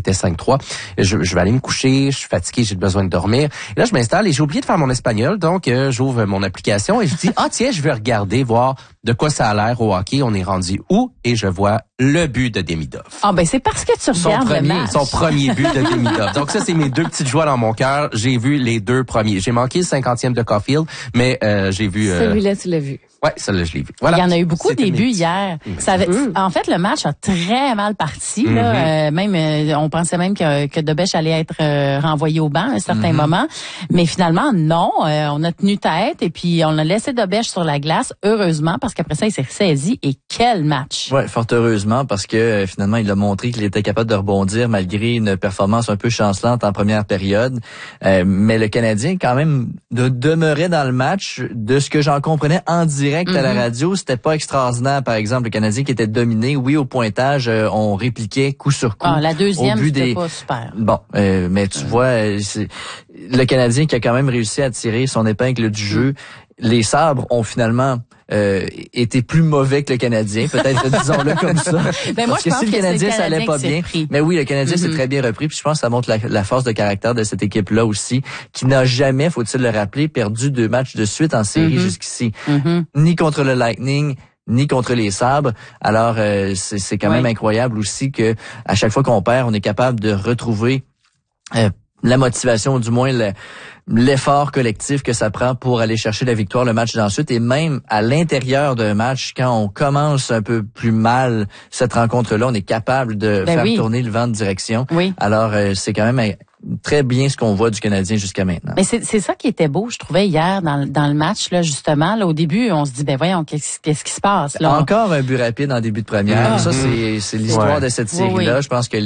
c'était 5-3. Je vais aller me coucher, je suis fatigué, j'ai besoin de dormir. Et là, je m'installe et j'ai oublié de faire mon espagnol, donc j'ouvre mon application et je dis, tiens, je vais regarder, voir de quoi ça a l'air au hockey, on est rendu où? Et je vois le but de Demidov. C'est parce que tu regardes le match. Son premier but de Demidov. Donc ça, c'est mes deux petites joies dans mon cœur. J'ai vu les deux premiers. J'ai manqué le 50e de Caulfield, mais j'ai vu... Celui-là, tu l'as vu. Ouais, ça là, je l'ai vu. Voilà. Il y en a eu beaucoup des buts hier. En fait, le match a très mal parti. Là. On pensait même que Dobèche allait être renvoyé au banc à un certain moment. Mais finalement, non. On a tenu tête et puis on a laissé Dobèche sur la glace, heureusement, parce qu'après ça, il s'est ressaisi. Et quel match! Ouais, fort heureusement, parce que finalement, il a montré qu'il était capable de rebondir malgré une performance un peu chancelante en première période. Mais le Canadien, quand même, demeurait dans le match. De ce que j'en comprenais en direct à la radio, c'était pas extraordinaire. Par exemple, le Canadien qui était dominé, oui, au pointage, on répliquait coup sur coup. La deuxième, c'était pas super. Bon, mais tu vois, c'est le Canadien qui a quand même réussi à tirer son épingle du jeu. Les Sabres ont finalement été plus mauvais que le Canadien, peut-être, disons-le comme ça. Parce que si le Canadien, ça allait pas bien. Mais oui, le Canadien s'est très bien repris, puis je pense que ça montre la force de caractère de cette équipe-là aussi, qui n'a jamais, faut-il le rappeler, perdu 2 matchs de suite en série jusqu'ici. Ni contre le Lightning, ni contre les Sabres. Alors, c'est quand même incroyable aussi que à chaque fois qu'on perd, on est capable de retrouver la motivation, du moins l'effort collectif que ça prend pour aller chercher la victoire le match d'ensuite. Et même à l'intérieur d'un match, quand on commence un peu plus mal cette rencontre-là, on est capable de faire tourner le vent de direction. Alors, c'est quand même très bien ce qu'on voit du Canadien jusqu'à maintenant. Mais c'est ça qui était beau, je trouvais, hier dans le match, là, justement. Là, au début, on se dit, voyons, qu'est-ce qui se passe, là? Encore un but rapide en début de première. Ça, c'est l'histoire de cette série-là. Je pense que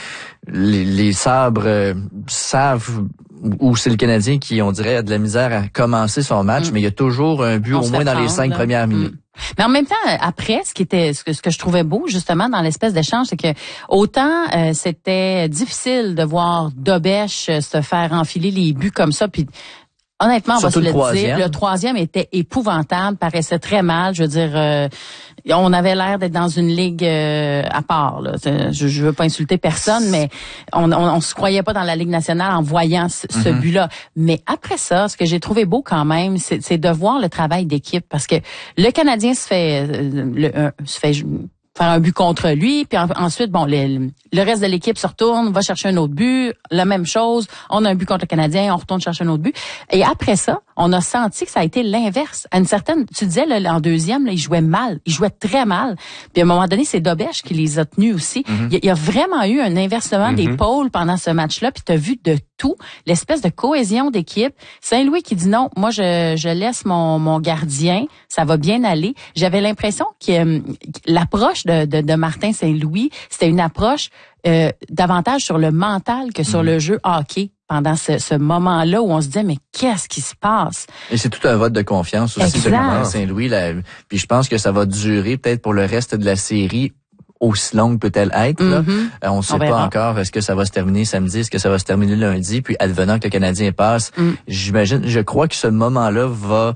les Sabres savent où c'est le Canadien qui, on dirait, a de la misère à commencer son match, mais il y a toujours un but, au moins dans les 5 premières minutes. Mais en même temps, après, ce que je trouvais beau, justement, dans l'espèce d'échange, c'est que autant c'était difficile de voir Dobèche se faire enfiler les buts comme ça, puis honnêtement, on va se le dire, le troisième était épouvantable, paraissait très mal. Je veux dire, on avait l'air d'être dans une ligue à part. Là. Je veux pas insulter personne, mais on se croyait pas dans la Ligue nationale en voyant ce but-là. Mais après ça, ce que j'ai trouvé beau quand même, c'est de voir le travail d'équipe, parce que le Canadien se fait faire un but contre lui, puis ensuite, le reste de l'équipe se retourne, va chercher un autre but, la même chose, on a un but contre le Canadien, on retourne chercher un autre but. Et après ça, on a senti que ça a été l'inverse. À une certaine, tu disais, là, en deuxième, là, il jouait mal, il jouait très mal. Puis à un moment donné, c'est Dobèche qui les a tenus aussi. Il y a vraiment eu un inversement des pôles pendant ce match-là, puis tu as vu de tout, l'espèce de cohésion d'équipe. Saint-Louis qui dit non, moi je laisse mon gardien, ça va bien aller. J'avais l'impression que l'approche de Martin Saint-Louis, c'était une approche davantage sur le mental que sur le jeu hockey pendant ce moment-là où on se disait mais qu'est-ce qui se passe? Et c'est tout un vote de confiance aussi de Martin Saint-Louis. Puis je pense que ça va durer peut-être pour le reste de la série. Aussi longue peut-elle être, là. On ne sait pas encore est-ce que ça va se terminer samedi, est-ce que ça va se terminer lundi, puis advenant que le Canadien passe, je crois que ce moment-là va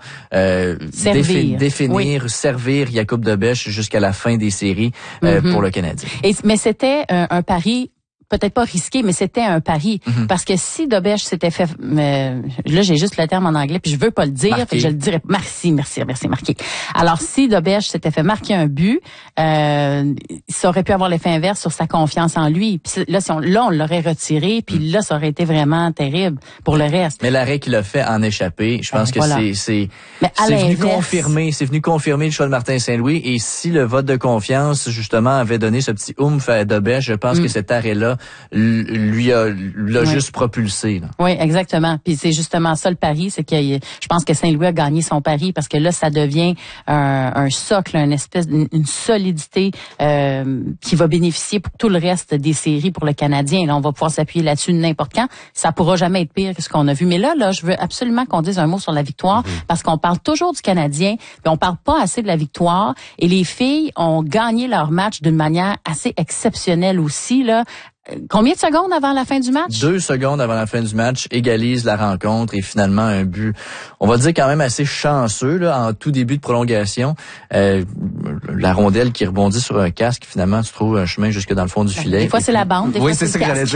servir Jakub Dobèche jusqu'à la fin des séries pour le Canadien. Mais c'était un pari peut-être pas risqué, mais c'était un pari. Parce que si Dobèche s'était fait... là, j'ai juste le terme en anglais, puis je veux pas le dire, fait que je le dirais... Merci, marqué. Alors, si Dobèche s'était fait marquer un but, ça aurait pu avoir l'effet inverse sur sa confiance en lui. Puis là, on l'aurait retiré, puis là, ça aurait été vraiment terrible pour le reste. Mais l'arrêt qu'il a fait en échappé, je pense que c'est venu confirmer le choix de Martin Saint-Louis. Et si le vote de confiance, justement, avait donné ce petit oomph à Dobèche, je pense que cet arrêt-là l'a juste propulsé. Là. Oui, exactement. Puis c'est justement ça le pari, c'est que je pense que Saint-Louis a gagné son pari parce que là, ça devient un socle, une solidité qui va bénéficier pour tout le reste des séries pour le Canadien. Là, on va pouvoir s'appuyer là-dessus n'importe quand. Ça pourra jamais être pire que ce qu'on a vu. Mais là, je veux absolument qu'on dise un mot sur la victoire parce qu'on parle toujours du Canadien, mais on parle pas assez de la victoire. Et les filles ont gagné leur match d'une manière assez exceptionnelle aussi, là. Combien de secondes avant la fin du match? 2 secondes avant la fin du match, égalise la rencontre et finalement un but, on va dire quand même assez chanceux là, en tout début de prolongation. La rondelle qui rebondit sur un casque, finalement tu trouves un chemin jusque dans le fond du filet. Des fois c'est la bande, des fois c'est le casque.